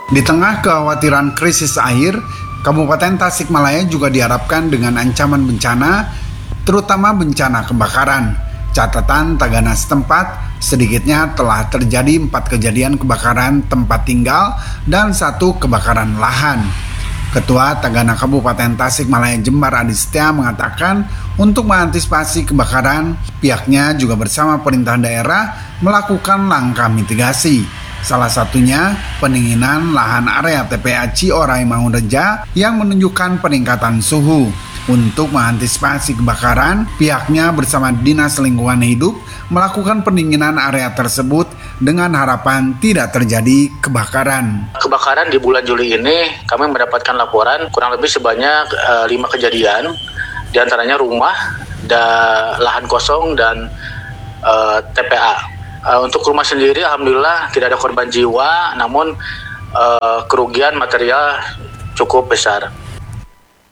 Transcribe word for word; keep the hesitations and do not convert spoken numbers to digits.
Di tengah kekhawatiran krisis air, Kabupaten Tasikmalaya juga diharapkan dengan ancaman bencana, terutama bencana kebakaran. Catatan Tagana setempat, sedikitnya telah terjadi empat kejadian kebakaran tempat tinggal dan satu kebakaran lahan. Ketua Tagana Kabupaten Tasikmalaya Jembar Adi Setia mengatakan untuk mengantisipasi kebakaran, pihaknya juga bersama pemerintah daerah melakukan langkah mitigasi. Salah satunya pendinginan lahan area T P A Ciorai Mangunreja yang menunjukkan peningkatan suhu. Untuk mengantisipasi kebakaran, pihaknya bersama Dinas Lingkungan Hidup melakukan pendinginan area tersebut dengan harapan tidak terjadi kebakaran. Kebakaran di bulan Juli ini kami mendapatkan laporan kurang lebih sebanyak uh, lima kejadian, diantaranya rumah, dan lahan kosong dan uh, T P A. Uh, untuk rumah sendiri, alhamdulillah tidak ada korban jiwa, namun uh, kerugian material cukup besar.